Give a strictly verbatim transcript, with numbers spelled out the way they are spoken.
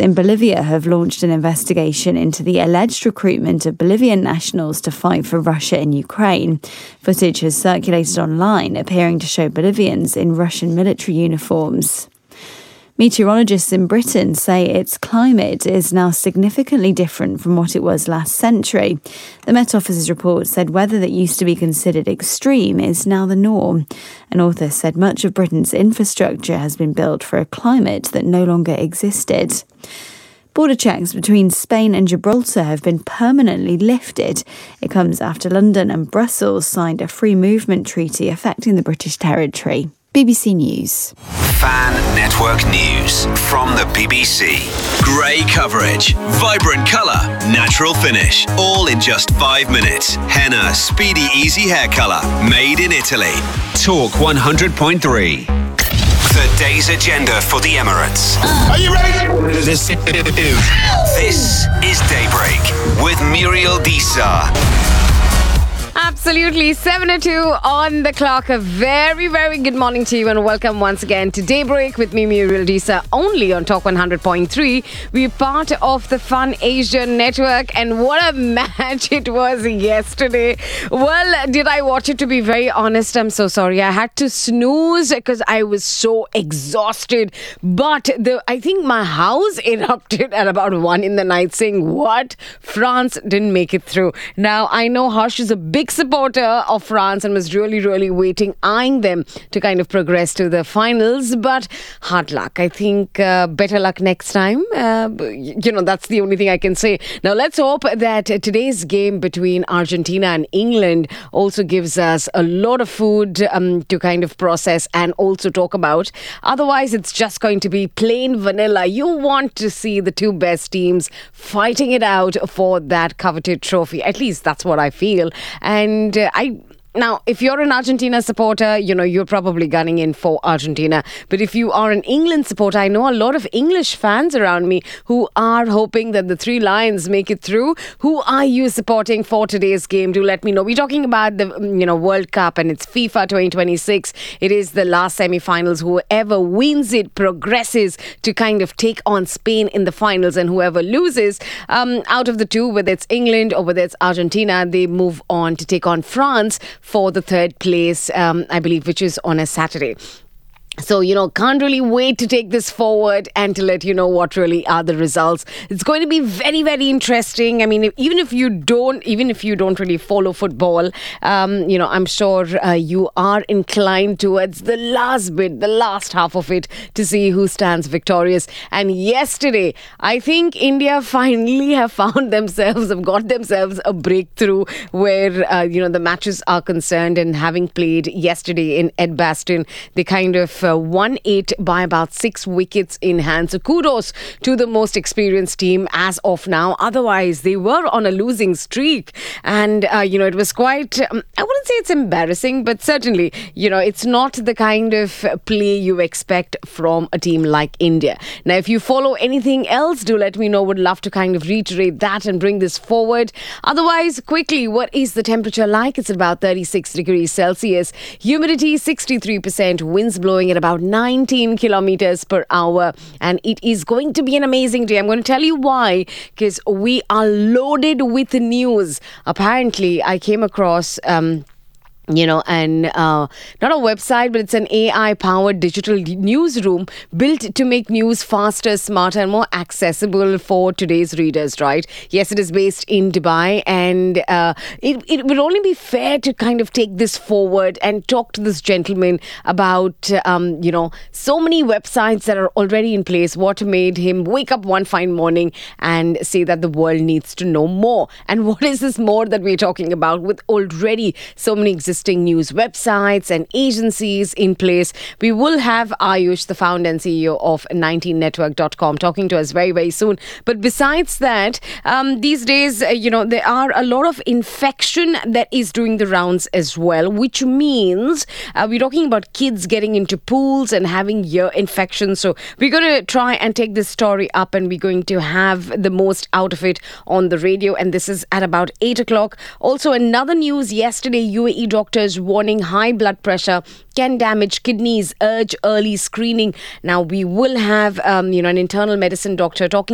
in Bolivia have launched an investigation into the alleged recruitment of Bolivian nationals to fight for Russia in Ukraine. Footage has circulated online, appearing to show Bolivians in Russian military uniforms. Meteorologists in Britain say its climate is now significantly different from what it was last century. The Met Office's report said weather that used to be considered extreme is now the norm. An author said much of Britain's infrastructure has been built for a climate that no longer existed. Border checks between Spain and Gibraltar have been permanently lifted. It comes after London and Brussels signed a free movement treaty affecting the British territory. B B C News. Fan Network News from the B B C. Grey coverage, vibrant colour, natural finish, all in just five minutes. Henna Speedy Easy Hair Colour, made in Italy. Talk one hundred point three. The day's agenda for the Emirates. Are you ready? This is This is Daybreak with Muriel Disa. Absolutely, seven oh two on the clock. A very, very good morning to you and welcome once again to Daybreak with me, Muriel Disa, only on Talk one hundred point three. We're part of the Fun Asia Network, and what a match it was yesterday. Well, did I watch it? To be very honest, I'm so sorry. I had to snooze because I was so exhausted. But the I think my house erupted at about one in the night saying, what? France didn't make it through. Now, I know Harsh is a big supporter of France and was really, really waiting, eyeing them to kind of progress to the finals. But hard luck. I think uh, better luck next time. Uh, you know, that's the only thing I can say. Now, let's hope that today's game between Argentina and England also gives us a lot of food um, to kind of process and also talk about. Otherwise, it's just going to be plain vanilla. You want to see the two best teams fighting it out for that coveted trophy. At least that's what I feel. And uh, I... Now, if you're an Argentina supporter, you know, you're probably gunning in for Argentina. But if you are an England supporter, I know a lot of English fans around me who are hoping that the Three Lions make it through. Who are you supporting for today's game? Do let me know. We're talking about the, you know, World Cup and it's FIFA twenty twenty-six. It is the last semi-finals. Whoever wins it progresses to kind of take on Spain in the finals. And whoever loses um, out of the two, whether it's England or whether it's Argentina, they move on to take on France for the third place, um, I believe, which is on a Saturday. So, you know, can't really wait to take this forward and to let you know what really are the results. It's going to be very, very interesting. I mean, if, even if you don't, even if you don't really follow football, um, you know, I'm sure uh, you are inclined towards the last bit, the last half of it to see who stands victorious. And yesterday, I think India finally have found themselves, have got themselves a breakthrough where, uh, you know, the matches are concerned. And having played yesterday in Edgbaston, they kind of Uh, won eight by about six wickets in hand. So kudos to the most experienced team as of now. Otherwise, they were on a losing streak. And, uh, you know, it was quite, um, I wouldn't say it's embarrassing, but certainly, you know, it's not the kind of play you expect from a team like India. Now, if you follow anything else, do let me know. Would love to kind of reiterate that and bring this forward. Otherwise, quickly, what is the temperature like? It's about thirty-six degrees Celsius. Humidity, sixty-three percent. Winds blowing at about nineteen kilometers per hour, and it is going to be an amazing day. I'm going to tell you why, because we are loaded with news. Apparently, I came across um you know, and uh, not a website, but it's an A I-powered digital newsroom built to make news faster, smarter, and more accessible for today's readers, right? Yes, it is based in Dubai, and uh, it, it would only be fair to kind of take this forward and talk to this gentleman about, um, you know, so many websites that are already in place, what made him wake up one fine morning and say that the world needs to know more. And what is this more that we're talking about with already so many existing news websites and agencies in place? We will have Ayush, the founder and C E O of nineteen network dot com, talking to us very, very soon. But besides that, um, these days, uh, you know, there are a lot of infection that is doing the rounds as well, which means uh, we're talking about kids getting into pools and having ear infections. So we're going to try and take this story up, and we're going to have the most out of it on the radio. And this is at about eight o'clock. Also, another news yesterday, U A E doctors warning high blood pressure can damage kidneys, urge early screening. Now, we will have, um, you know, an internal medicine doctor talking